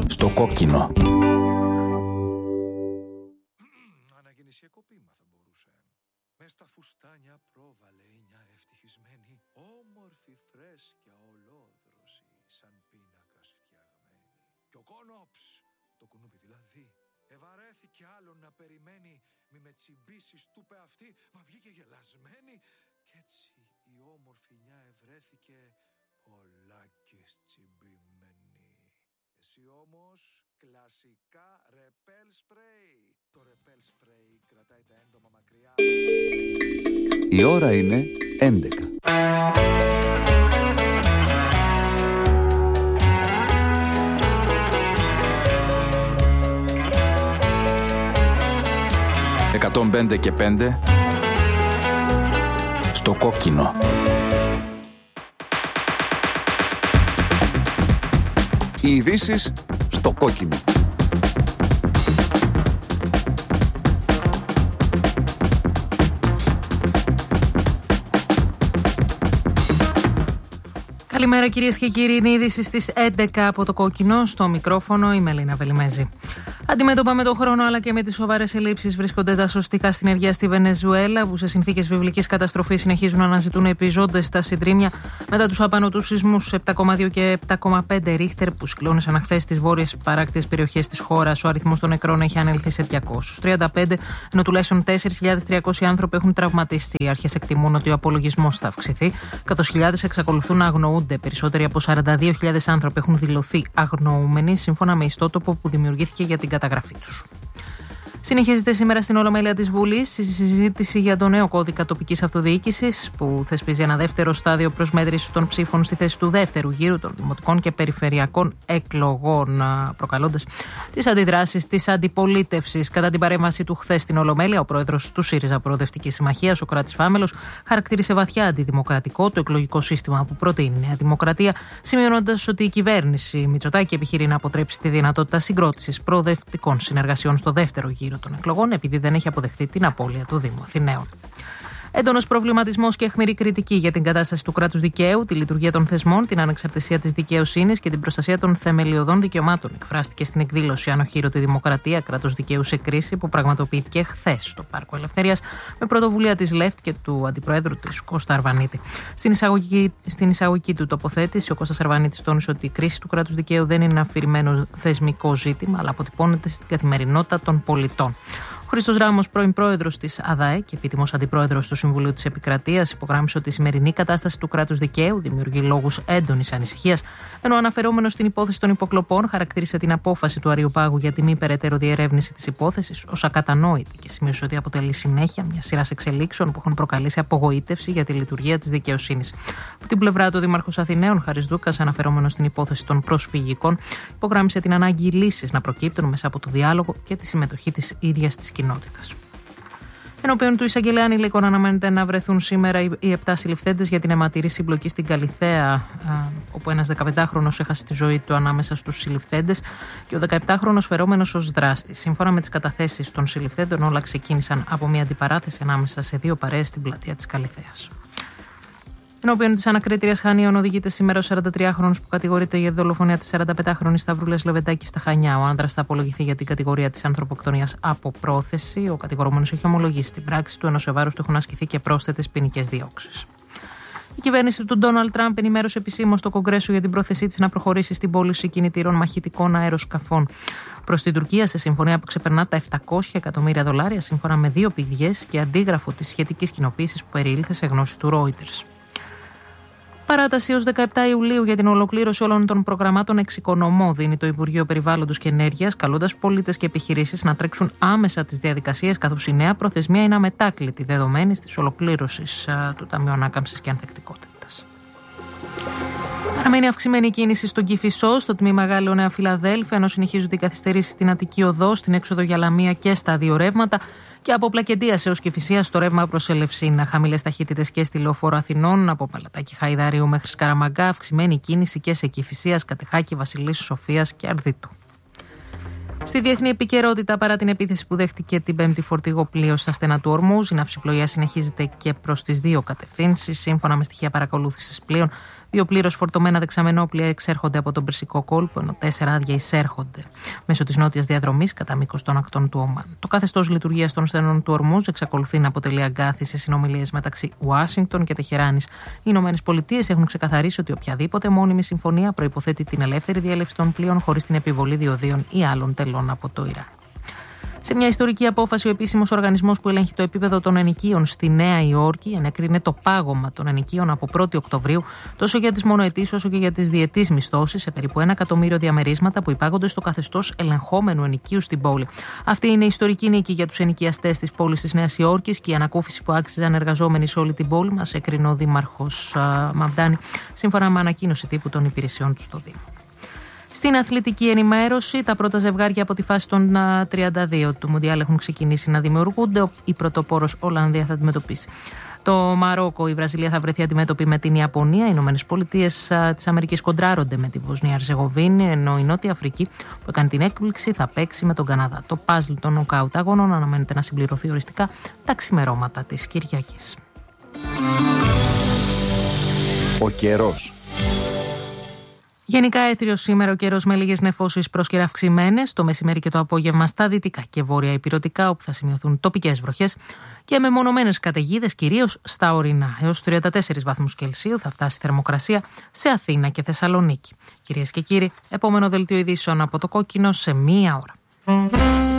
Στο κόκκινο. Αναγεννησιακό ποίημα θα μπορούσε. Μες στα φουστάνια πρόβαλε η μια ευτυχισμένη, όμορφη φρέσκια ολόδρωση, σαν πίνακας φτιαγμένη. Κι ο κόνοψ, το κουνούπι δηλαδή, ευαρέθηκε άλλον να περιμένει, μη με τσιμπήσεις του πε αυτή, μα βγήκε γελασμένη. Κι έτσι η όμορφη νιά ευρέθηκε πολλάκις τσιμπημένη. Εσύ όμως κλασικά ρεπέλ σπρέι. Το ρεπέλ σπρέι κρατάει τα έντομα μακριά. Η ώρα είναι 11. «105 και 5» στο κόκκινο. Οι ειδήσεις στο κόκκινο. Καλημέρα κυρίες και κύριοι, είναι η είδηση στις 11 από το κόκκινο. Στο μικρόφωνο η Μελίνα Βελιμέζη. Αντιμέτωπα με τον χρόνο αλλά και με τις σοβαρές ελλείψεις βρίσκονται τα σωστικά συνεργεία στη Βενεζουέλα, που σε συνθήκες βιβλικής καταστροφής συνεχίζουν να αναζητούν επιζώντες στα συντρίμμια μετά τους απανωτούς σεισμούς 7,2 και 7,5 ρίχτερ που συγκλώνησαν χθες στις βόρειες παράκτιες περιοχές της χώρας. Ο αριθμός των νεκρών έχει ανέλθει σε 235, ενώ τουλάχιστον 4.300 άνθρωποι έχουν τραυματιστεί. Οι αρχές εκτιμούν ότι ο απολογισμός θα αυξηθεί, καθώς χιλιάδες εξακολουθούν να αγνοούνται. Περισσότεροι από 42.000 άνθρωποι έχουν δηλωθεί αγνοούμενοι, σύμφωνα με ιστότοπο που δημιουργήθηκε για την καταγραφή τους. Συνεχίζεται σήμερα στην Ολομέλεια της Βουλής η συζήτηση για το νέο κώδικα τοπικής αυτοδιοίκησης, που θεσπίζει ένα δεύτερο στάδιο προσμέτρησης των ψήφων στη θέση του δεύτερου γύρου των δημοτικών και περιφερειακών εκλογών, προκαλώντας τις αντιδράσεις της αντιπολίτευσης. Κατά την παρέμβαση του χθες στην Ολομέλεια, ο πρόεδρος του ΣΥΡΙΖΑ Προοδευτικής Συμμαχίας, ο Κράτης Φάμελος, χαρακτήρισε βαθιά αντιδημοκρατικό το εκλογικό σύστημα που προτείνει η Νέα Δημοκρατία, σημειώνοντας ότι η κυβέρνηση Μητσοτάκη επιχειρεί να αποτρέψει τη δυνατότητα συγκρότησης προοδευτικών συνεργασιών στο δεύτερο γύρο των εκλογών, επειδή δεν έχει αποδεχτεί την απώλεια του Δήμου Αθηναίων. Έντονος προβληματισμός και αιχμηρή κριτική για την κατάσταση του κράτους δικαίου, τη λειτουργία των θεσμών, την ανεξαρτησία της δικαιοσύνης και την προστασία των θεμελιωδών δικαιωμάτων εκφράστηκε στην εκδήλωση «Ανοχήρωτη Δημοκρατία, κράτος δικαίου σε κρίση» που πραγματοποιήθηκε χθες στο Πάρκο Ελευθερίας με πρωτοβουλία της ΛΕΦΤ και του αντιπροέδρου της Κώστα Αρβανίτη. Στην εισαγωγική του τοποθέτηση, ο Κώστας Αρβανίτης τόνισε ότι η κρίση του κράτους δικαίου δεν είναι ένα αφηρημένο θεσμικό ζήτημα, αλλά αποτυπώνεται στην καθημερινότητα των πολιτών. Χρήστος Ράμος, πρώην πρόεδρος της ΑΔΑΕ και επίτιμος αντιπρόεδρος του Συμβουλίου της Επικρατείας, υπογράμμισε ότι η σημερινή κατάσταση του κράτους δικαίου δημιουργεί λόγους έντονης ανησυχίας, ενώ αναφερόμενος στην υπόθεση των υποκλοπών, χαρακτήρισε την απόφαση του Αριοπάγου για τη μη περαιτέρω διερεύνηση της υπόθεσης ως ακατανόητη και σημείωσε ότι αποτελεί συνέχεια μια σειρά εξελίξεων που έχουν προκαλέσει απογοήτευση για τη λειτουργία της δικαιοσύνης. Από την πλευρά του, ο Δήμαρχος Αθηναίων, Χάρης Δούκας, αναφερόμενος στην υπόθεση των προσφυγικών, υπογράμμισε την ανάγκη λύσεις να προκύπτουν μέσα από το διάλογο και τη συμμετοχή της ίδιας της κοινότητας. Ενώπιον του εισαγγελέα ανηλίκων αναμένεται να βρεθούν σήμερα οι 7 συλληφθέντες για την αιματηρή συμπλοκή στην Καλιθέα, όπου ένας 15χρονος έχασε τη ζωή του ανάμεσα στους συλληφθέντες και ο 17χρονος φερόμενος ως δράστης. Σύμφωνα με τις καταθέσεις των συλληφθέντων, όλα ξεκίνησαν από μια αντιπαράθεση ανάμεσα σε δύο παρέες στην πλατεία της Καλιθέας. Ενώπιον της ανακρίτριας Χανίων οδηγείται σήμερα ο 43χρονος που κατηγορείται για δολοφονία της 45χρονης Σταυρούλας Λεβεντάκη στα Χανιά. Ο άνδρας θα απολογηθεί για την κατηγορία της ανθρωποκτονίας από πρόθεση. Ο κατηγορούμενος έχει ομολογήσει την πράξη του, ενώ σε βάρος του έχουν ασκηθεί και πρόσθετες ποινικές διώξεις. Η κυβέρνηση του Ντόναλντ Τραμπ ενημέρωσε επισήμως στο Κογκρέσο για την πρόθεσή της να προχωρήσει στην πώληση κινητήρων μαχητικών αεροσκαφών προς την Τουρκία, σε συμφωνία που ξεπερνά τα $700 εκατομμύρια, σύμφωνα με δύο πηγές και αντίγραφο της σχετικής κοινοποίησης που περιήλθε σε γνώση του Reuters. Παράταση ως 17 Ιουλίου για την ολοκλήρωση όλων των προγραμμάτων εξοικονομώ δίνει το Υπουργείο Περιβάλλοντος και Ενέργειας, καλώντας πολίτες και επιχειρήσεις να τρέξουν άμεσα τις διαδικασίες, καθώς η νέα προθεσμία είναι αμετάκλητη δεδομένης της ολοκλήρωσης του Ταμείου Ανάκαμψης και Ανθεκτικότητας. Παραμένει αυξημένη κίνηση στον Κηφισό, στο τμήμα Γάλλιο Νέα Φιλαδέλφια, ενώ συνεχίζονται οι καθυστερήσεις στην Αττική Οδό, στην έξοδο για Λαμία και στα δύο ρεύματα. Και από Πλακεντίας έως Κηφισίας στο ρεύμα προς Ελευσίνα. Χαμηλές ταχύτητες και στη Λεωφόρο Αθηνών, από Παλατάκι Χαϊδαρίου μέχρι Σκαραμαγκά. Αυξημένη κίνηση και σε Κηφισίας, Κατεχάκη, Βασιλίσσου, Σοφίας και Αρδίτου. Στη διεθνή επικαιρότητα, παρά την επίθεση που δέχτηκε την Πέμπτη φορτηγό πλοίο στα στενά του Ορμούζ, η ναυσιπλοεία συνεχίζεται και προς τις δύο κατευθύνσεις. Σύμφωνα με στοιχεία παρακολούθησης πλοίων, 2 πλήρως φορτωμένα δεξαμενόπλια εξέρχονται από τον Περσικό κόλπο, ενώ 4 άδεια εισέρχονται μέσω της νότιας διαδρομής κατά μήκος των ακτών του Ομάν. Το καθεστώς λειτουργίας των στενών του Ορμούζ εξακολουθεί να αποτελεί αγκάθι σε συνομιλίες μεταξύ Ουάσιγκτον και Τεχεράνης. Οι Ηνωμένες Πολιτείες έχουν ξεκαθαρίσει ότι οποιαδήποτε μόνιμη συμφωνία προϋποθέτει την ελεύθερη διέλευση των πλοίων χωρίς την επιβολή διοδίων ή άλλων τελών από το Ιράν. Σε μια ιστορική απόφαση, ο επίσημος οργανισμός που ελέγχει το επίπεδο των ενοικίων στη Νέα Υόρκη ενέκρινε το πάγωμα των ενοικίων από 1η Οκτωβρίου τόσο για τις μονοετήσεις όσο και για τις διετείς μισθώσεις σε περίπου 1 εκατομμύριο διαμερίσματα που υπάγονται στο καθεστώς ελεγχόμενου ενοικίου στην πόλη. Αυτή είναι η ιστορική νίκη για τους ενοικιαστές της πόλης της Νέας Υόρκης και η ανακούφιση που άξιζαν εργαζόμενοι σε όλη την πόλη, μας έκρινε ο Δήμαρχος Μαμντάνη, σύμφωνα με ανακοίνωση τύπου των υπηρεσιών του στο Δήμο. Στην αθλητική ενημέρωση, τα πρώτα ζευγάρια από τη φάση των 32 του Μουντιάλ έχουν ξεκινήσει να δημιουργούνται. Η πρωτοπόρος Ολλανδία θα αντιμετωπίσει το Μαρόκο, η Βραζιλία θα βρεθεί αντιμέτωπη με την Ιαπωνία, οι Ηνωμένες Πολιτείες της Αμερικής κοντράρονται με τη Βοσνία Ερζεγοβίνη, ενώ η Νότια Αφρική που έκανε την έκπληξη θα παίξει με τον Καναδά. Το παζλ των νοκάουτ αγώνων αναμένεται να συμπληρωθεί οριστικά τα ξημερώματα της Κυριακής. Ο καιρός. Γενικά έθριος σήμερα ο καιρός με λίγες νεφώσεις πρόσκαιρα αυξημένες, το μεσημέρι και το απόγευμα στα δυτικά και βόρεια ηπειρωτικά, όπου θα σημειωθούν τοπικές βροχές και μεμονωμένες καταιγίδες κυρίως στα ορεινά. Έως 34 βαθμούς Κελσίου θα φτάσει η θερμοκρασία σε Αθήνα και Θεσσαλονίκη. Κυρίες και κύριοι, επόμενο δελτίο ειδήσεων από το Κόκκινο σε 1 ώρα.